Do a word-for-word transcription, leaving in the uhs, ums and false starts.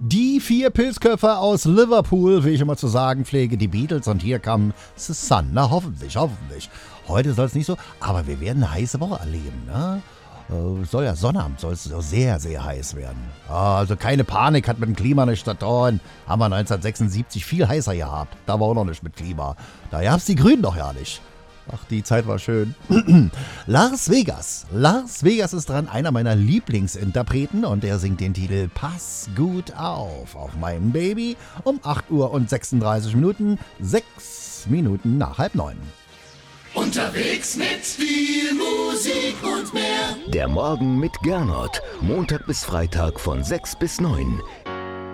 Die vier Pilzköpfe aus Liverpool, wie ich immer zu sagen pflege, die Beatles. Und hier kam The Sun. Na, hoffentlich, hoffentlich. Heute soll es nicht so, aber wir werden eine heiße Woche erleben, ne? Äh, soll ja Sonnabend, soll es sehr, sehr heiß werden. Ah, also keine Panik, hat mit dem Klima nichts zu tun. Haben wir neunzehnhundertsechsundsiebzig viel heißer gehabt. Da war auch noch nicht mit Klima. Da gab's die Grünen doch ja nicht. Ach, die Zeit war schön. Lars Vegas. Lars Vegas ist dran, einer meiner Lieblingsinterpreten, und er singt den Titel Pass gut auf auf meinem Baby um acht Uhr und sechsunddreißig Minuten, sechs Minuten nach halb neun. Unterwegs mit viel Musik und mehr. Der Morgen mit Gernot. Montag bis Freitag von sechs bis neun.